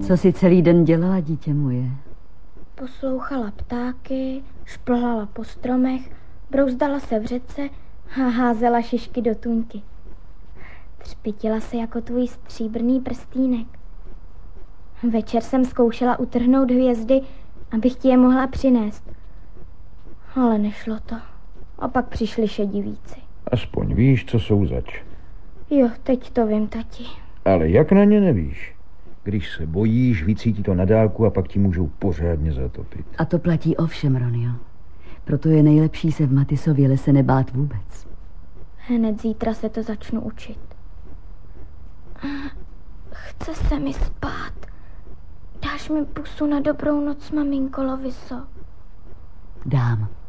Co jsi celý den dělala, dítě moje? Poslouchala ptáky, šplhala po stromech, brouzdala se v řece a házela šišky do tůňky. Třpitila se jako tvůj stříbrný prstýnek. Večer jsem zkoušela utrhnout hvězdy, abych ti je mohla přinést. Ale nešlo to. A pak přišli šedivíci. Aspoň víš, co jsou zač. Jo, teď to vím, tati. Ale jak na ně nevíš? Když se bojíš, vycítí to na dálku a pak ti můžou pořádně zatopit. A to platí o všem, Ronio. Proto je nejlepší se v Matisově lese nebát vůbec. Hned zítra se to začnu učit. Chce se mi spát. Dáš mi pusu na dobrou noc, maminko Loviso? Dám.